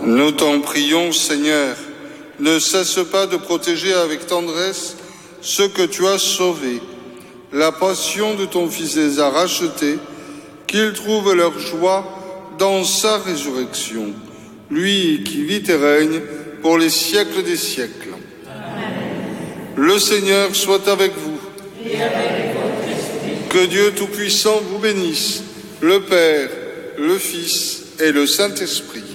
Nous t'en prions, Seigneur, ne cesse pas de protéger avec tendresse ceux que tu as sauvés. La passion de ton Fils les a rachetés, qu'ils trouvent leur joie dans sa résurrection. Lui qui vit et règne pour les siècles des siècles. Amen. Le Seigneur soit avec vous. Et avec votre esprit. Que Dieu Tout-Puissant vous bénisse, le Père, le Fils et le Saint-Esprit.